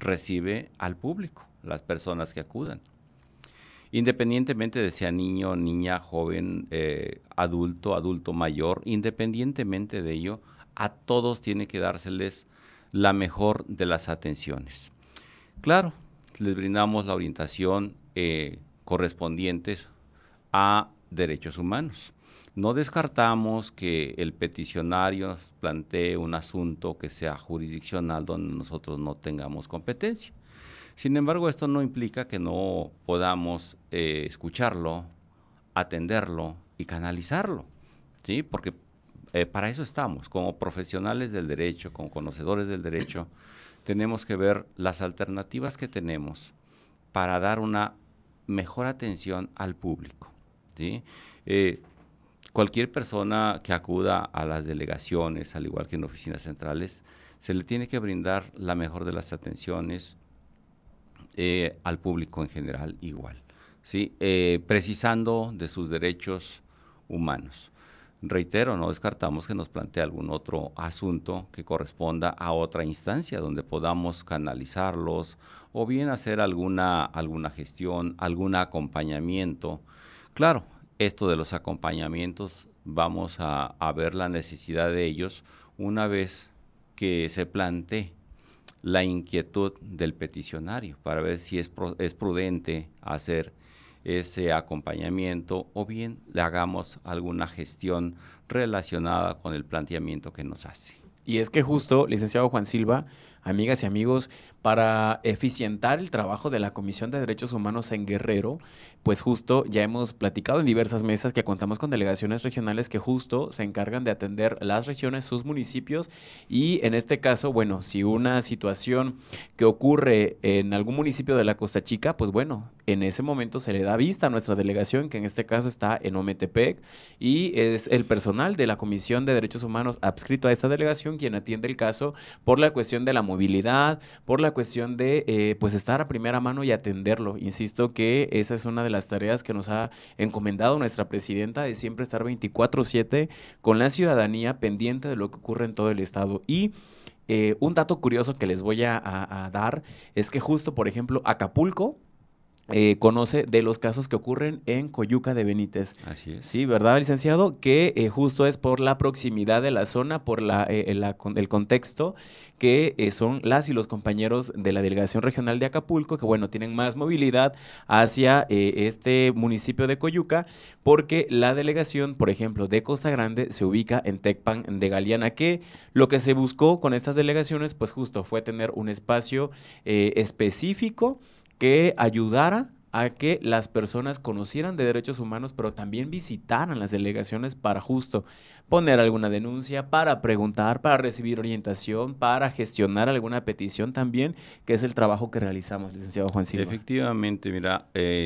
recibe al público, las personas que acudan. Independientemente de sea niño, niña, joven, adulto, adulto mayor, independientemente de ello, a todos tiene que dárseles la mejor de las atenciones. Claro, les brindamos la orientación correspondientes a derechos humanos. No descartamos que el peticionario plantee un asunto que sea jurisdiccional donde nosotros no tengamos competencia. Sin embargo, esto no implica que no podamos escucharlo, atenderlo y canalizarlo, ¿sí? Porque para eso estamos, como profesionales del derecho, como conocedores del derecho, tenemos que ver las alternativas que tenemos para dar una mejor atención al público, ¿sí? Cualquier persona que acuda a las delegaciones, al igual que en oficinas centrales, se le tiene que brindar la mejor de las atenciones, al público en general igual, ¿sí? Precisando de sus derechos humanos. Reitero, no descartamos que nos plantee algún otro asunto que corresponda a otra instancia donde podamos canalizarlos o bien hacer alguna gestión, algún acompañamiento. Claro, esto de los acompañamientos vamos a ver la necesidad de ellos una vez que se plantee la inquietud del peticionario para ver si es prudente hacer ese acompañamiento o bien le hagamos alguna gestión relacionada con el planteamiento que nos hace. Y es que justo, licenciado Juan Silva, amigas y amigos, para eficientar el trabajo de la Comisión de Derechos Humanos en Guerrero, pues justo ya hemos platicado en diversas mesas que contamos con delegaciones regionales que justo se encargan de atender las regiones, sus municipios, y en este caso, bueno, si una situación que ocurre en algún municipio de la Costa Chica, pues bueno, en ese momento se le da vista a nuestra delegación, que en este caso está en Ometepec, y es el personal de la Comisión de Derechos Humanos adscrito a esta delegación quien atiende el caso por la cuestión de la movilidad, por la cuestión de pues estar a primera mano y atenderlo. Insisto que esa es una de las tareas que nos ha encomendado nuestra presidenta, de siempre estar 24/7 con la ciudadanía pendiente de lo que ocurre en todo el estado. Y un dato curioso que les voy a dar es que justo, por ejemplo, Acapulco conoce de los casos que ocurren en Coyuca de Benítez. Así es. Sí, ¿verdad, licenciado? Que justo es por la proximidad de la zona, por el contexto, que son las y los compañeros de la Delegación Regional de Acapulco, que bueno, tienen más movilidad hacia este municipio de Coyuca, porque la delegación, por ejemplo, de Costa Grande se ubica en Tecpan de Galeana, que lo que se buscó con estas delegaciones, pues justo fue tener un espacio específico que ayudara a que las personas conocieran de derechos humanos, pero también visitaran las delegaciones para justo poner alguna denuncia, para preguntar, para recibir orientación, para gestionar alguna petición también, que es el trabajo que realizamos, licenciado Juan Silva. Efectivamente, mira,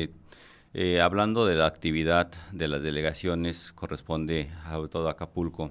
hablando de la actividad de las delegaciones, corresponde sobre todo a Acapulco,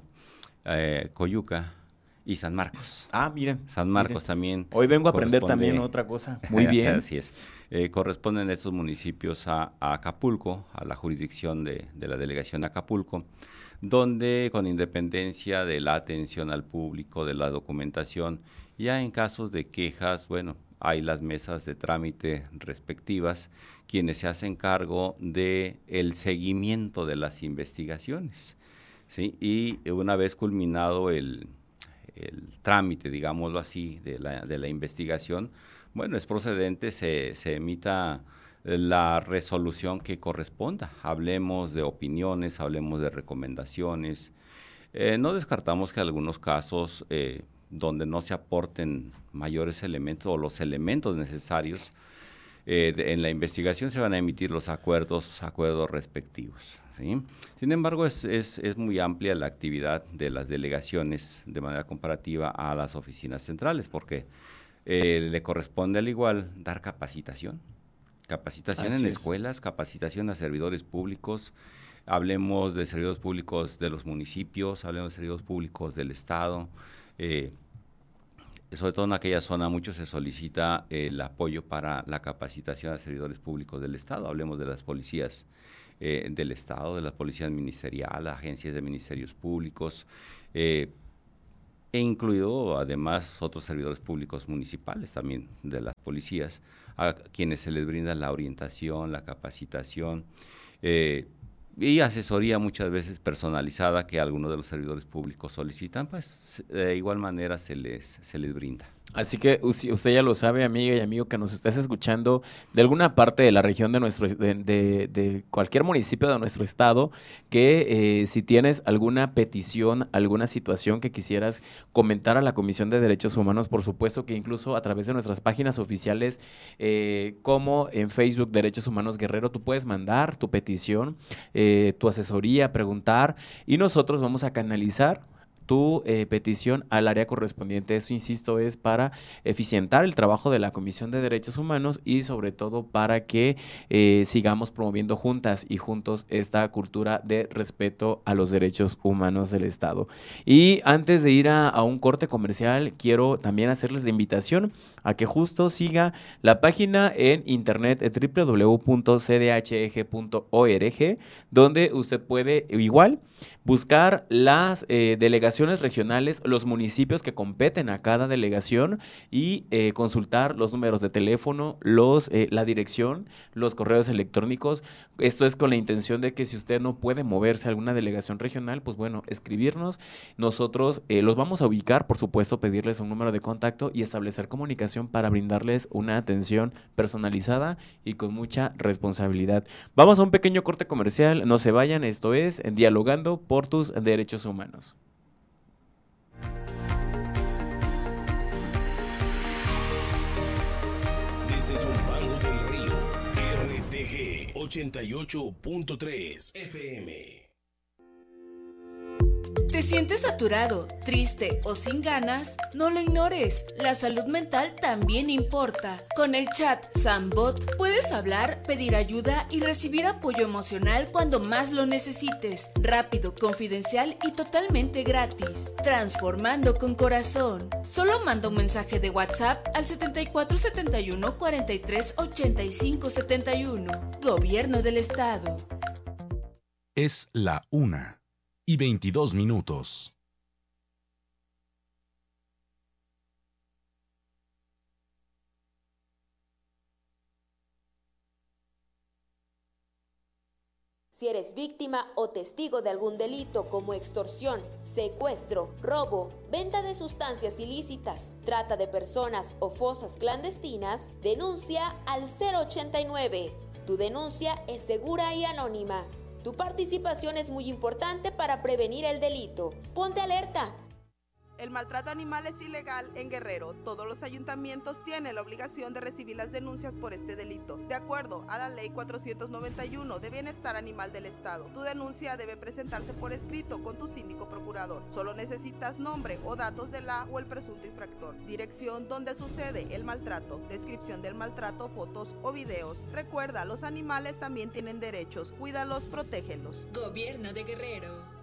Coyuca y San Marcos. Ah, miren. San Marcos también Hoy vengo a aprender corresponde, también otra cosa. Muy bien. así es, corresponden estos municipios a Acapulco, a la jurisdicción de la delegación Acapulco, donde con independencia de la atención al público, de la documentación, ya en casos de quejas, bueno, hay las mesas de trámite respectivas, quienes se hacen cargo de el seguimiento de las investigaciones, ¿sí? Y una vez culminado el trámite, digámoslo así, de la investigación, bueno, es procedente, se emita la resolución que corresponda. Hablemos de opiniones, hablemos de recomendaciones. No descartamos que algunos casos donde no se aporten mayores elementos o los elementos necesarios en la investigación se van a emitir los acuerdos respectivos, ¿sí? Sin embargo, es muy amplia la actividad de las delegaciones de manera comparativa a las oficinas centrales, porque le corresponde al igual dar capacitación en escuelas, capacitación a servidores públicos. Hablemos de servidores públicos de los municipios, hablemos de servidores públicos del Estado. Sobre todo en aquella zona mucho se solicita el apoyo para la capacitación a servidores públicos del Estado. Hablemos de las policías del Estado, de las policías ministeriales, agencias de ministerios públicos. e incluido además otros servidores públicos municipales también de las policías, a quienes se les brinda la orientación, la capacitación y asesoría muchas veces personalizada que algunos de los servidores públicos solicitan, pues de igual manera se les brinda. Así que usted ya lo sabe, amiga y amigo que nos estás escuchando de alguna parte de la región de de cualquier municipio de nuestro estado, que si tienes alguna petición, alguna situación que quisieras comentar a la Comisión de Derechos Humanos, por supuesto que incluso a través de nuestras páginas oficiales, como en Facebook Derechos Humanos Guerrero, tú puedes mandar tu petición, tu asesoría, preguntar, y nosotros vamos a canalizar tu petición al área correspondiente. Eso, insisto, es para eficientar el trabajo de la Comisión de Derechos Humanos y sobre todo para que sigamos promoviendo juntas y juntos esta cultura de respeto a los derechos humanos del Estado. Y antes de ir a un corte comercial, quiero también hacerles la invitación a que justo siga la página en internet www.cdheg.org, donde usted puede igual buscar las delegaciones regionales, los municipios que competen a cada delegación y consultar los números de teléfono, la dirección, los correos electrónicos. Esto es con la intención de que si usted no puede moverse a alguna delegación regional, pues bueno, escribirnos. Nosotros los vamos a ubicar, por supuesto, pedirles un número de contacto y establecer comunicación para brindarles una atención personalizada y con mucha responsabilidad. Vamos a un pequeño corte comercial, no se vayan, esto es Dialogando por tus Derechos Humanos. Desde Zumpango del Río, RTG 88.3 FM. ¿Te sientes saturado, triste o sin ganas? No lo ignores, la salud mental también importa. Con el chat Sambot puedes hablar, pedir ayuda y recibir apoyo emocional cuando más lo necesites. Rápido, confidencial y totalmente gratis. Transformando con corazón. Solo manda un mensaje de WhatsApp al 7471 43 85 71. Gobierno del Estado. Es la 1:22. Si eres víctima o testigo de algún delito como extorsión, secuestro, robo, venta de sustancias ilícitas, trata de personas o fosas clandestinas, denuncia al 089. Tu denuncia es segura y anónima. Tu participación es muy importante para prevenir el delito. Ponte alerta. El maltrato animal es ilegal en Guerrero. Todos los ayuntamientos tienen la obligación de recibir las denuncias por este delito. De acuerdo a la Ley 491 de Bienestar Animal del Estado, tu denuncia debe presentarse por escrito con tu síndico procurador. Solo necesitas nombre o datos de la o el presunto infractor, dirección donde sucede el maltrato, descripción del maltrato, fotos o videos. Recuerda, los animales también tienen derechos. Cuídalos, protégelos. Gobierno de Guerrero.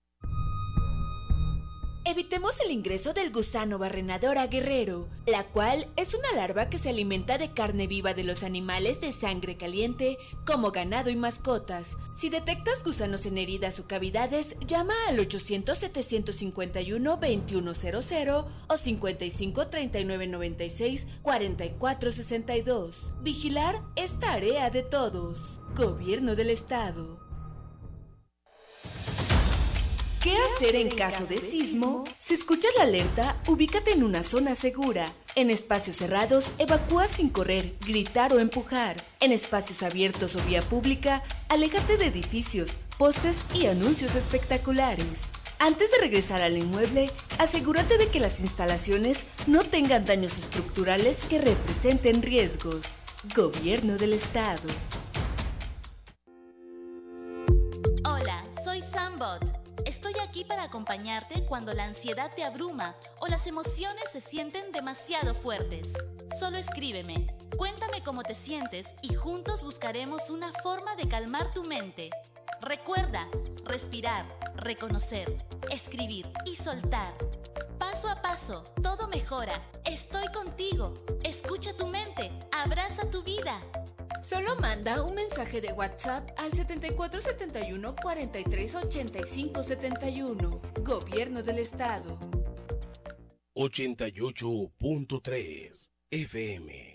Evitemos el ingreso del gusano barrenador a Guerrero, la cual es una larva que se alimenta de carne viva de los animales de sangre caliente, como ganado y mascotas. Si detectas gusanos en heridas o cavidades, llama al 800-751-2100 o 55-3996-4462. Vigilar es tarea de todos. Gobierno del Estado. ¿Qué hacer en caso de sismo? Si escuchas la alerta, ubícate en una zona segura. En espacios cerrados, evacúa sin correr, gritar o empujar. En espacios abiertos o vía pública, aléjate de edificios, postes y anuncios espectaculares. Antes de regresar al inmueble, asegúrate de que las instalaciones no tengan daños estructurales que representen riesgos. Gobierno del Estado. Hola, soy Sambot. Estoy aquí para acompañarte cuando la ansiedad te abruma o las emociones se sienten demasiado fuertes. Solo escríbeme, cuéntame cómo te sientes y juntos buscaremos una forma de calmar tu mente. Recuerda, respirar, reconocer, escribir y soltar. Paso a paso, todo mejora. Estoy contigo. Escucha tu mente. Abraza tu vida. Solo manda un mensaje de WhatsApp al 7471 43 85 71. Gobierno del Estado. 88.3 FM.